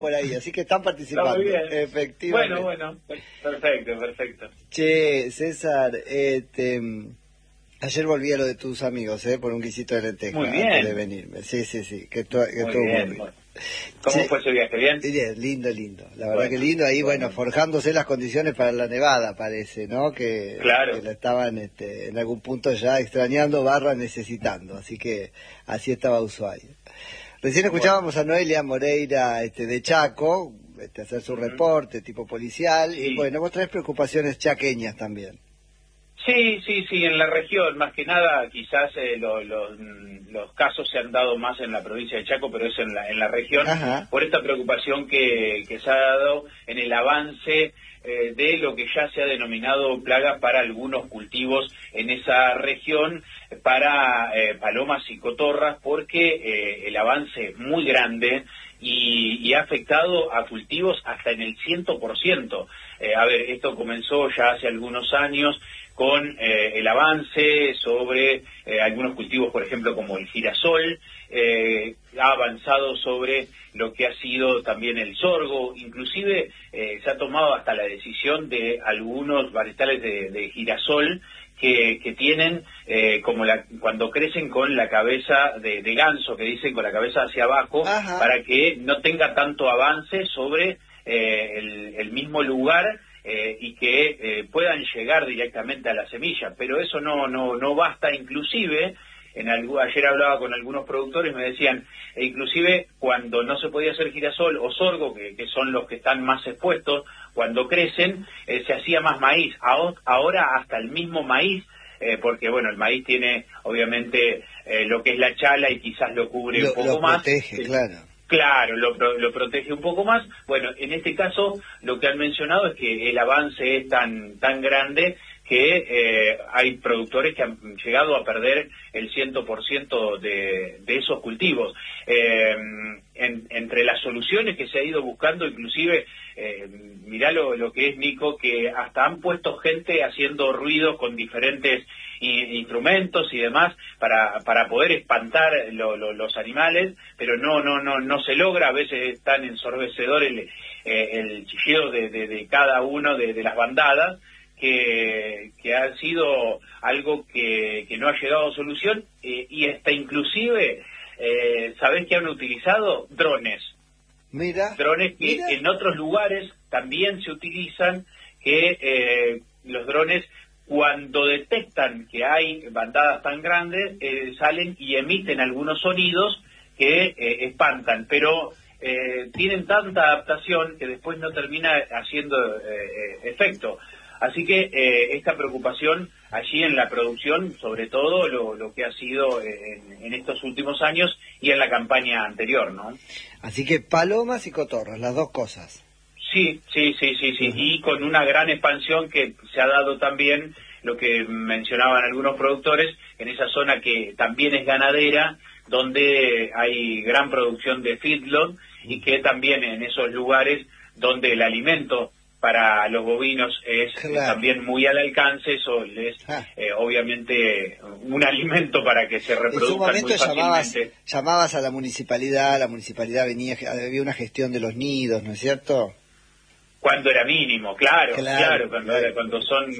por ahí, así que están Está muy participando, bien. efectivamente. Bueno, perfecto. Che, César, ayer volví a lo de tus amigos, por un guisito de lenteja Muy bien. antes de venirme. Sí, que todo Muy muy bien. bien. ¿Cómo Sí. fue ese viaje? ¿Bien? Bien, lindo. La verdad que lindo. Ahí, bueno, forjándose las condiciones para la nevada, parece, ¿no? Claro. Que la estaban en algún punto ya extrañando, necesitando. Así que así estaba Ushuaia. Recién escuchábamos a Noelia Moreira de Chaco, hacer su reporte tipo policial. Sí. Y bueno, vos traes preocupaciones chaqueñas también. Sí, en la región, más que nada, quizás los casos se han dado más en la provincia de Chaco, pero es en la región, Ajá. por esta preocupación que se ha dado en el avance de lo que ya se ha denominado plaga para algunos cultivos en esa región, para palomas y cotorras, porque el avance es muy grande y ha afectado a cultivos hasta en el 100%. A ver, esto comenzó ya hace algunos años con el avance sobre algunos cultivos, por ejemplo, como el girasol, ha avanzado sobre lo que ha sido también el sorgo, inclusive se ha tomado hasta la decisión de algunos varietales de girasol que tienen cuando crecen con la cabeza de ganso, que dicen con la cabeza hacia abajo, Ajá. para que no tenga tanto avance sobre el mismo lugar, y que puedan llegar directamente a la semilla, pero eso no basta. Inclusive ayer hablaba con algunos productores y me decían, inclusive cuando no se podía hacer girasol o sorgo, que son los que están más expuestos, cuando crecen se hacía más maíz. Ahora hasta el mismo maíz, porque bueno, el maíz tiene obviamente lo que es la chala y quizás lo cubre un poco más. Protege, claro. Claro, lo protege un poco más. Bueno, en este caso lo que han mencionado es que el avance es tan grande que hay productores que han llegado a perder el 100% de esos cultivos. Entre las soluciones que se ha ido buscando, inclusive, mirá lo que es, Nico, que hasta han puesto gente haciendo ruidos con diferentes instrumentos y demás para poder espantar los animales, pero no se logra. A veces es tan ensordecedor el chillido de cada uno de las bandadas, que ha sido algo que no ha llegado a solución, y hasta inclusive, ¿sabés qué han utilizado? Drones. Drones que en otros lugares también se utilizan, que los drones, cuando detectan que hay bandadas tan grandes, salen y emiten algunos sonidos que espantan, pero tienen tanta adaptación que después no termina haciendo efecto. Así que esta preocupación allí en la producción, sobre todo lo que ha sido en estos últimos años y en la campaña anterior, ¿no? Así que palomas y cotorras, las dos cosas. Sí. Y con una gran expansión que se ha dado también, lo que mencionaban algunos productores, en esa zona que también es ganadera, donde hay gran producción de feedlot, y que también en esos lugares donde el alimento para los bovinos es también muy al alcance, eso es obviamente un alimento para que se reproduzcan muy fácilmente. Llamabas a la municipalidad venía, había una gestión de los nidos, ¿no es cierto? Cuando era mínimo, claro, cuando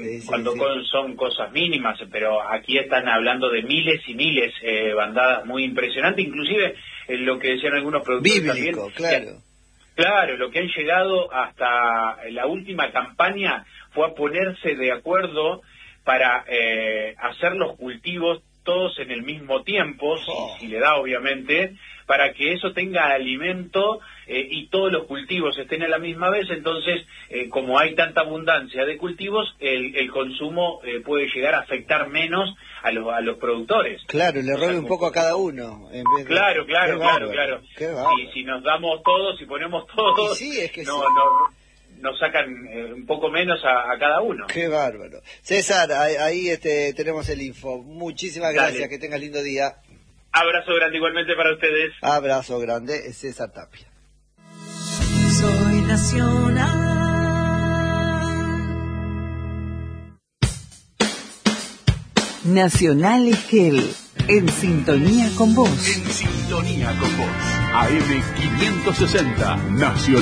son cosas mínimas, pero aquí están hablando de miles y miles, bandadas muy impresionantes, inclusive lo que decían algunos productores bíblico, también. Claro, lo que han llegado hasta la última campaña fue a ponerse de acuerdo para hacer los cultivos todos en el mismo tiempo, si le da obviamente, para que eso tenga alimento y todos los cultivos estén a la misma vez. Entonces, como hay tanta abundancia de cultivos, el consumo puede llegar a afectar menos a los productores. Claro, le robe un poco a cada uno. Claro. Si nos damos todos, si ponemos todos, nos sacan un poco menos a cada uno. Qué bárbaro. César, ahí tenemos el info. Muchísimas gracias, Dale. que tengas lindo día. Abrazo grande igualmente para ustedes. Abrazo grande, César Tapia. Soy nacional. Nacional Esquel, en sintonía con vos. En sintonía con vos. AM 560 Nacional.